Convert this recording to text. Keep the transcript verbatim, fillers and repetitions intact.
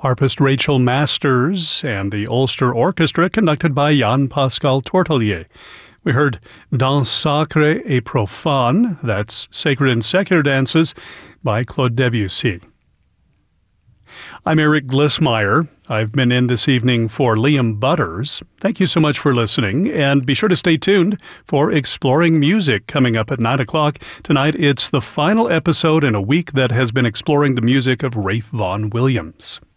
harpist Rachel Masters and the Ulster Orchestra conducted by Jan-Pascal Tortelier. We heard Danse Sacrée et Profane, that's Sacred and Secular Dances, by Claude Debussy. I'm Eric Glissmeyer. I've been in this evening for Liam Butters. Thank you so much for listening, and be sure to stay tuned for Exploring Music coming up at nine o'clock. Tonight, it's the final episode in a week that has been exploring the music of Ralph Vaughan Williams.